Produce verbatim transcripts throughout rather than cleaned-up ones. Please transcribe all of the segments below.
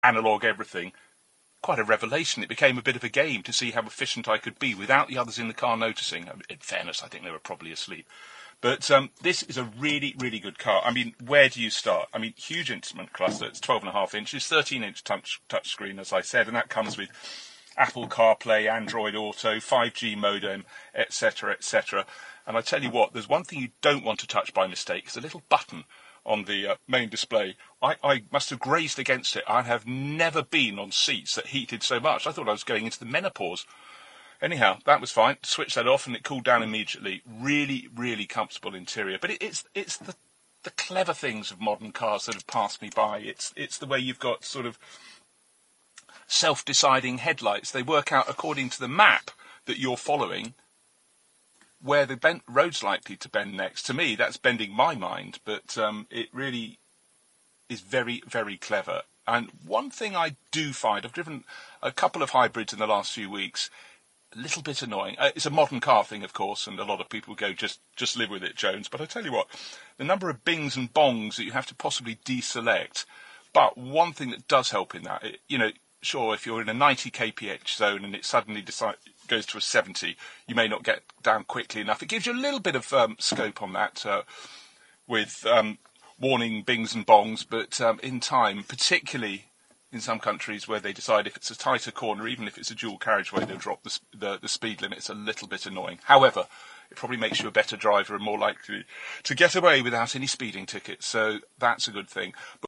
analogue everything, quite a revelation. It became a bit of a game to see how efficient I could be without the others in the car noticing. In fairness, I think they were probably asleep. But um, this is a really, really good car. I mean, where do you start? I mean, huge instrument cluster. It's twelve and a half inches, thirteen inch touch touchscreen, as I said, and that comes with Apple CarPlay, Android Auto, five G modem, et cetera, et cetera. And I tell you what, there's one thing you don't want to touch by mistake. It's a little button on the uh, main display. I, I must have grazed against it. I have never been on seats that heated so much. I thought I was going into the menopause. Anyhow, that was fine. Switched that off and it cooled down immediately. Really, really comfortable interior. But it, it's it's the the clever things of modern cars that have passed me by. It's it's the way you've got sort of self-deciding headlights. They work out according to the map that you're following where the bend, road's likely to bend next. To me, that's bending my mind, but um, it really is very, very clever. And one thing I do find, I've driven a couple of hybrids in the last few weeks, a little bit annoying. Uh, it's a modern car thing, of course, and a lot of people go, just just live with it, Jones. But I tell you what, the number of bings and bongs that you have to possibly deselect. But one thing that does help in that, it, you know, sure, if you're in a ninety k p h zone and it suddenly decide, goes to a seventy, you may not get down quickly enough. It gives you a little bit of um, scope on that uh, with um, warning bings and bongs, but um, in time, particularly in some countries where they decide if it's a tighter corner, even if it's a dual carriageway, they'll drop the, the, the speed limit. It's a little bit annoying. However, it probably makes you a better driver and more likely to get away without any speeding tickets. So that's a good thing. But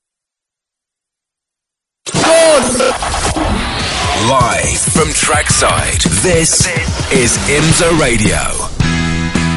live from trackside, this is IMSA Radio.